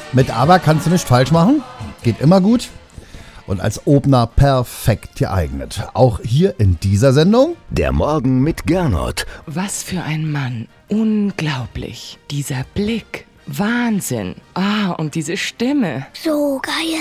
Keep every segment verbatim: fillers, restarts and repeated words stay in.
Mit aber kannst du nicht falsch machen. Geht immer gut. Und als Opener perfekt geeignet. Auch hier in dieser Sendung. Der Morgen mit Gernot. Was für ein Mann. Unglaublich. Dieser Blick. Wahnsinn. Ah, und diese Stimme. So geil.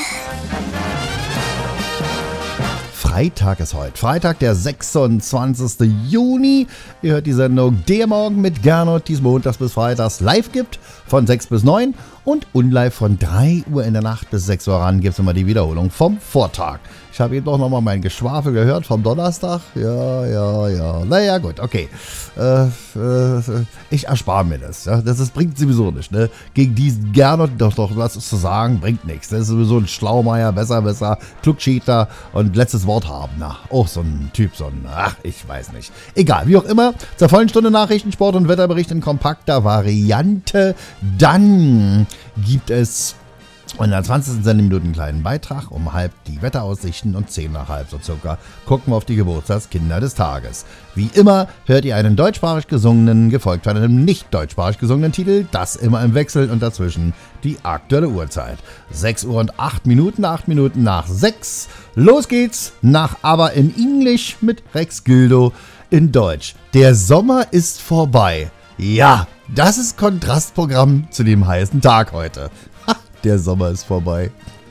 Freitag ist heute. Freitag, der sechsundzwanzigster Juni. Ihr hört die Sendung Der Morgen mit Gernot, die es montags bis freitags live gibt, von sechs bis neun. Und unlive von drei Uhr in der Nacht bis sechs Uhr ran gibt es immer die Wiederholung vom Vortag. Ich habe eben doch nochmal mein Geschwafel gehört vom Donnerstag. Ja, ja, ja. Naja, gut, okay. Äh, äh, ich erspare mir das. Ja? Das ist, bringt sowieso nicht. Ne? Gegen diesen Gernot doch, doch was zu sagen, bringt nichts. Das ist sowieso ein Schlaumeier, besser, besser, Klugscheater und letztes Wort haben. Na, auch so ein Typ, so ein, ach, ich weiß nicht. Egal, wie auch immer. Zur vollen Stunde Nachrichten, Sport und Wetterbericht in kompakter Variante. Dann gibt es in der zwanzigsten Sendeminute einen kleinen Beitrag, um halb die Wetteraussichten und zehn nach halb so circa gucken wir auf die Geburtstagskinder des Tages. Wie immer hört ihr einen deutschsprachig gesungenen, gefolgt von einem nicht deutschsprachig gesungenen Titel, das immer im Wechsel und dazwischen die aktuelle Uhrzeit. sechs Uhr und acht Minuten, acht Minuten nach sechs. Los geht's nach Aber in Englisch mit Rex Gildo in Deutsch. Der Sommer ist vorbei. Ja, das ist Kontrastprogramm zu dem heißen Tag heute. Der Sommer ist vorbei.